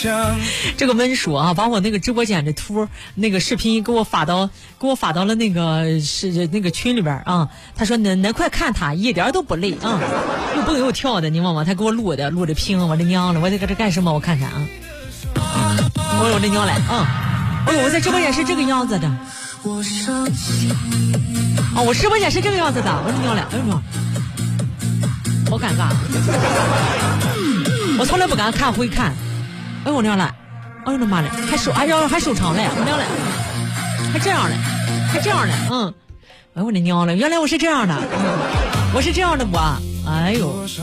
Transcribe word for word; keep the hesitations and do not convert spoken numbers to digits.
这个温叔啊，把我那个直播间的图那个视频给我发到给我发到了那个是那个群里边啊。他说恁恁快看他一点都不累啊，又蹦又跳的，你忘吗？他给我录的录的屏，我的娘了，我在搁这干什么？我看看啊，我我的娘嘞啊！哎呦，我在直播间是这个样子的。哦，我直播间是这个样子的，我的娘嘞！哎呦妈，好尴尬。我从来不敢看回看。哎呦我娘嘞！哎呦我的妈嘞！还收还要还收场嘞！我娘嘞！还这样嘞！还这样嘞！嗯。哎呦我的娘嘞！原来我是这样的，嗯、我是这样的我。哎呦，